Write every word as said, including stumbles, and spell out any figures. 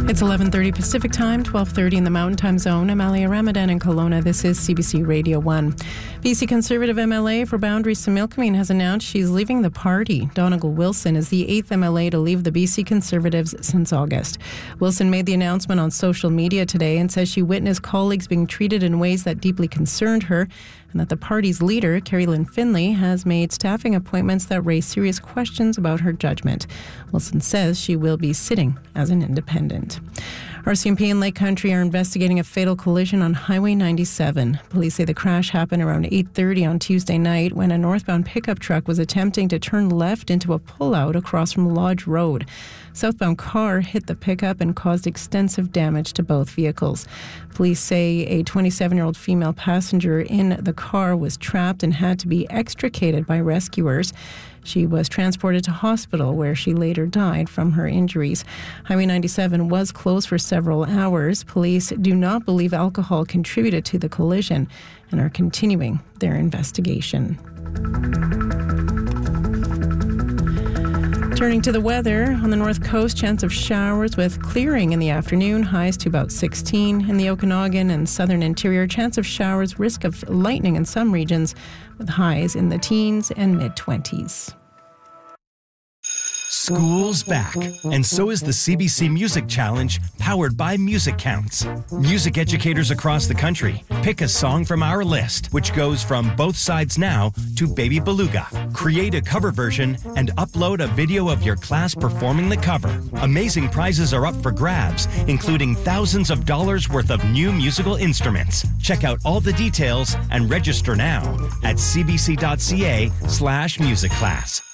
It's eleven thirty Pacific Time, twelve thirty in the Mountain Time Zone. I'm Alia Ramadan in Kelowna. This is C B C Radio one. B C Conservative M L A for Boundaries Similkameen has announced she's leaving the party. Donegal Wilson is the eighth M L A to leave the B C Conservatives since August. Wilson made the announcement on social media today and says she witnessed colleagues being treated in ways that deeply concerned her, and that the party's leader, Kerry Lynn Finlay, has made staffing appointments that raise serious questions about her judgment. Wilson says she will be sitting as an independent. R C M P and Lake Country are investigating a fatal collision on Highway ninety-seven. Police say the crash happened around eight thirty on Tuesday night when a northbound pickup truck was attempting to turn left into a pullout across from Lodge Road. Southbound car hit the pickup and caused extensive damage to both vehicles. Police say a twenty-seven-year-old female passenger in the car was trapped and had to be extricated by rescuers. She was transported to hospital where she later died from her injuries. Highway ninety-seven was closed for several hours. Police do not believe alcohol contributed to the collision and are continuing their investigation. Turning to the weather, on the north coast, chance of showers with clearing in the afternoon, highs to about sixteen. In the Okanagan and southern interior, chance of showers, risk of lightning in some regions, with highs in the teens and mid-twenties. School's back, and so is the C B C Music Challenge, powered by Music Counts. Music educators across the country pick a song from our list, which goes from Both Sides Now to Baby Beluga. Create a cover version and upload a video of your class performing the cover. Amazing prizes are up for grabs, including thousands of dollars worth of new musical instruments. Check out all the details and register now at cbc.ca slash music class.